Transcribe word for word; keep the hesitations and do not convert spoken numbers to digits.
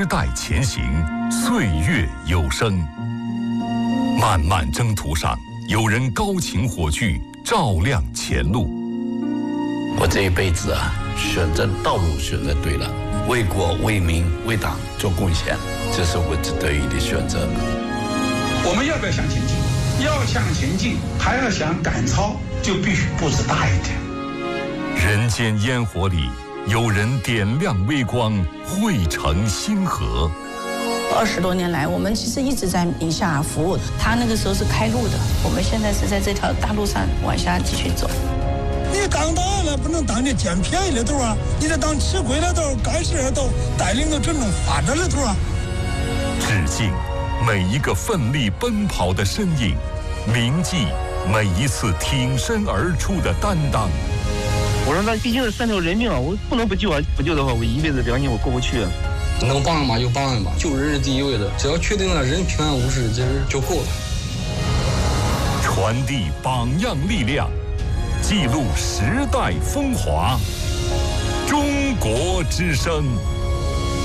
代前行，岁月有声。漫漫征途上，有人高擎火炬，照亮前路。 我这一辈子啊，选择道路选择对了，为国为民为党做贡献，这是我得意的选择。 我们要不要向前进？要向前进，还要想赶超，就必须步子大一点。 人间烟火里，有人点亮微光，汇成星河。 二十多年来，我们其实一直在宁夏服务。他那个时候是开路的，我们现在是在这条大路上往下继续走。 你当大了不能当这捡便宜的头啊，你得当吃亏的头、干事的头，带领着真正发展的头啊。 致敬每一个奋力奔跑的身影，铭记每一次挺身而出的担当。 我说那毕竟是三条人命啊，我不能不救啊！不救的话，我一辈子良心我过不去啊。 能帮人嘛就帮人吧，救人是第一位的，只要确定了人平安无事，其实就够了。 传递榜样力量，记录时代风华。中国之声。